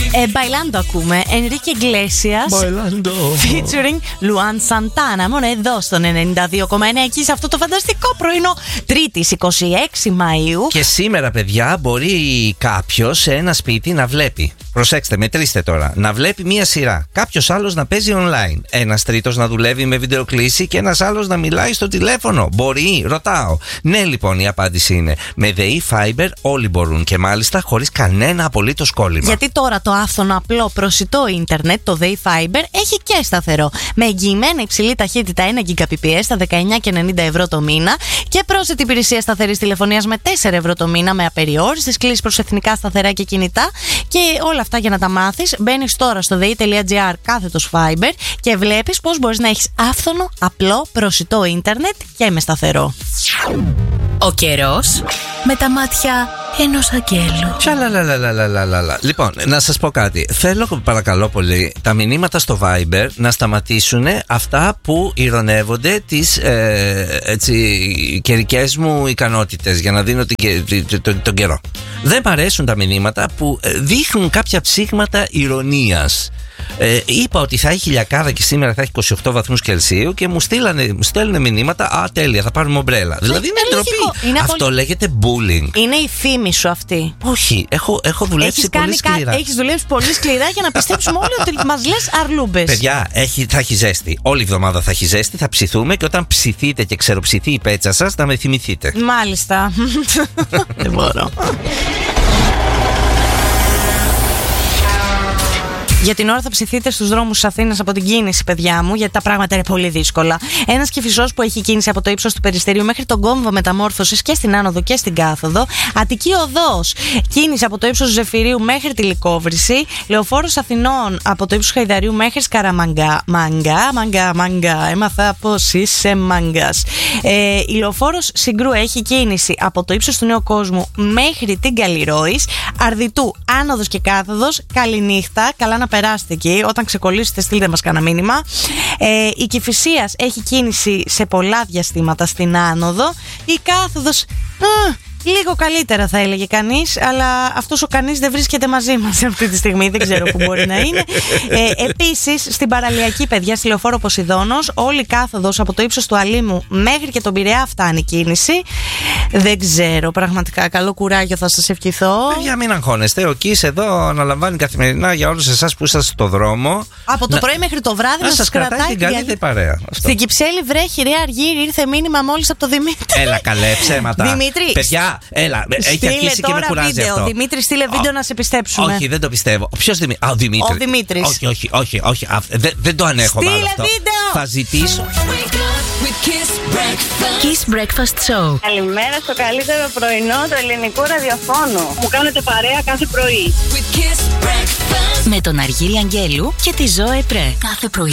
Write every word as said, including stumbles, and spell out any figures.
Ε, Bailando ακούμε. Enrique Iglesias Bailando featuring Luan Santana. Μόνο εδώ στον ενενήντα δύο κόμμα εννέα, εκεί σε αυτό το φανταστικό πρωινό Τρίτης είκοσι έξι Μαΐου. Και σήμερα, παιδιά, μπορεί κάποιος σε ένα σπίτι να βλέπει. Προσέξτε, μετρήστε τώρα. Να βλέπει μία σειρά. Κάποιος άλλος να παίζει online. Ένας τρίτος να δουλεύει με βιντεοκλήση και ένας άλλος να μιλάει στο τηλέφωνο. Μπορεί, ρωτάω. Ναι, λοιπόν, η απάντηση είναι με ΔΕΗ Fiber όλοι μπορούν και μάλιστα χωρίς κανένα απολύτως κόλλημα. Γιατί τώρα το άφθονο, απλό, προσιτό ίντερνετ, το ΔΕΗ Fiber, έχει και σταθερό. Με εγγυημένα υψηλή ταχύτητα ένα Gbps στα δεκαεννιά και ενενήντα ευρώ το μήνα και πρόσθετη υπηρεσία σταθερής τηλεφωνίας με τέσσερα ευρώ το μήνα με απεριόριστες κλήσεις προς εθνικά σταθερά και κινητά. Και όλα αυτά για να τα μάθεις, μπαίνεις τώρα στο dei.gr κάθετος Fiber και βλέπεις πώς μπορείς να έχεις άφθονο, απλό, προσιτό ίντερνετ και με σταθερό. Ο καιρός με τα μάτια ενός αγγέλου. Τσαλαλαλαλαλαλαλα. Λοιπόν, να σας πω κάτι. Θέλω, παρακαλώ πολύ, τα μηνύματα στο Viber να σταματήσουν αυτά που ειρωνεύονται τις ε, έτσι, καιρικές μου ικανότητες για να δίνω την, τον, τον, τον καιρό. Δεν μ' αρέσουν τα μηνύματα που δείχνουν κάποια ψήγματα ηρωνίας. Ε, είπα ότι θα έχει χιλιακάδα και σήμερα θα έχει είκοσι οκτώ βαθμούς Κελσίου και μου, στείλανε, μου στέλνουν μηνύματα. Α, τέλεια, θα πάρουμε ομπρέλα. Δηλαδή είναι ντροπή. Είναι Αυτό πολύ... λέγεται bullying. Είναι η φήμη σου αυτή. Όχι, έχω, έχω δουλέψει έχεις πολύ κάνει, σκληρά. Έχεις δουλέψει πολύ σκληρά για να πιστέψουμε όλοι ότι μας λες αρλούμπες. Παιδιά, έχει, θα έχει ζέστη. Όλη η εβδομάδα θα έχει ζέστη, θα ψηθούμε και όταν ψηθείτε και ξεροψηθεί η πέτσα σας, να με θυμηθείτε. Μάλιστα. Δεν μπορώ. Για την ώρα θα ψηθείτε στους δρόμους της Αθήνας από την κίνηση, παιδιά μου, γιατί τα πράγματα είναι πολύ δύσκολα. Ένας Κηφισός που έχει κίνηση από το ύψος του Περιστερίου μέχρι τον κόμβο μεταμόρφωσης και στην άνοδο και στην κάθοδο. Αττική οδός, κίνηση από το ύψος του Ζεφυρίου μέχρι τη Λυκόβρηση. Λεωφόρος Αθηνών από το ύψος του Χαϊδαρίου μέχρι Σκαραμαγκά. Μαγκά, μαγκά, μαγκά. Έμαθα πως είσαι μαγκάς. Ε, η λεωφόρος Συγκρού έχει κίνηση από το ύψος του Νέου Κόσμου μέχρι την Καλλιρόης. Αρδιτού, άνοδος και κάθοδος. Καληνύχτα, καλά να περάστε εκεί. Όταν ξεκολλήσετε, στείλτε μας κανένα μήνυμα. Ε, η Κηφισίας έχει κίνηση σε πολλά διαστήματα στην άνοδο. Η κάθοδος α, λίγο καλύτερα θα έλεγε κανείς, αλλά αυτός ο κανείς δεν βρίσκεται μαζί μας αυτή τη στιγμή. Δεν ξέρω που μπορεί να είναι. Ε, επίσης, στην παραλιακή, παιδιά, στη λεωφόρο Ποσειδώνος, όλη η κάθοδος από το ύψος του Αλήμου μέχρι και τον Πειραιά φτάνει κίνηση. Δεν ξέρω, πραγματικά. Καλό κουράγιο θα σας ευχηθώ. Παιδιά, μην αγχώνεστε. Ο Κις εδώ αναλαμβάνει καθημερινά για όλους εσάς που είσαστε στο δρόμο. Από το να... πρωί μέχρι το βράδυ να, να σας κρατάει, κρατάει την καλύτερη παρέα. Στην Κυψέλη βρέχει, ρε Αργύρι, ήρθε μήνυμα μόλις από το Δημήτρη. Έλα, καλέ, ψέματα. Δημήτρη, παιδιά, έλα, έχει αρχίσει και με κουράζει βίντεο. αυτό. Δημήτρη, στείλε βίντεο να σε πιστέψουμε. Όχι, δεν το πιστεύω. Ποιος Δημήτρη? Α, ο Δημήτρης. Ο Δημήτρης. Όχι, όχι, όχι, όχι. Δεν, δεν το ανέχομαι στείλε άλλο αυτό. Βίντεο. Θα ζητήσω. Kiss Breakfast Show. Καλημέρα στο καλύτερο πρωινό του ελληνικού ραδιοφώνου. Μου κάνετε παρέα κάθε πρωί. Με τον Αργύρι Αγγέλου και τη Ζωέ Πρέ. Κάθε πρωί.